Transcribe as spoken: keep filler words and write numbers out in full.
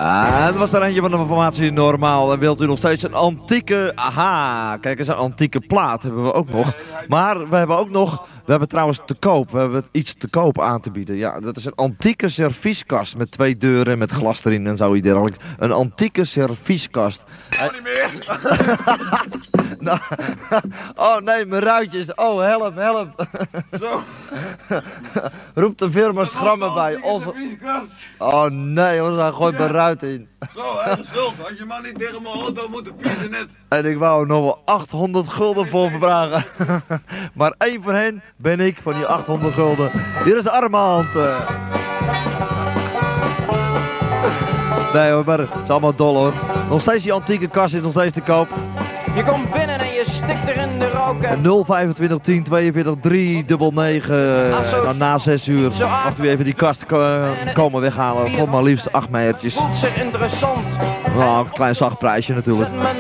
Ja, dat was er eentje van de formatie normaal. En wilt u nog steeds een antieke... Aha, kijk eens, een antieke plaat hebben we ook nog. Maar we hebben ook nog... We hebben trouwens te koop. We hebben iets te koop aan te bieden. Ja, dat is een antieke servieskast met twee deuren met glas erin en zoiets dergelijks. Een antieke servieskast. Oh, niet meer. Nou, oh nee, mijn ruitjes. Oh, help, help. Zo. Roep de firma Schrammen bij. Onze... Oh nee hoor, daar gooit mijn ruit in. Zo, hè, schuld. Had je maar niet tegen mijn auto moeten piezen net. En ik wou er nog wel achthonderd gulden voor vragen. Maar één van hen ben ik, van die achthonderd gulden. Hier is Armand. Nee hoor, maar het is allemaal dol hoor. Nog steeds die antieke kast is nog steeds te koop. Je komt binnen en je stikt er in de roken. nul vijfentwintig tien tweeënveertig drie dubbel negen. Dan na zes uur mag u even die kast ko komen weghalen. Voor maar liefst acht meijertjes. Voelt zich interessant. Nou, een klein zacht prijsje natuurlijk. Zet me